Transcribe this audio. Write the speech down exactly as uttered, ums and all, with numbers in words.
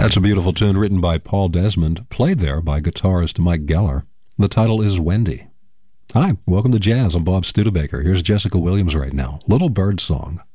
That's a beautiful tune written by Paul Desmond, played there by guitarist Mike Geller. The title is Wendy. Hi, welcome to Jazz. I'm Bob Studebaker. Here's Jessica Williams right now. Little Bird Song.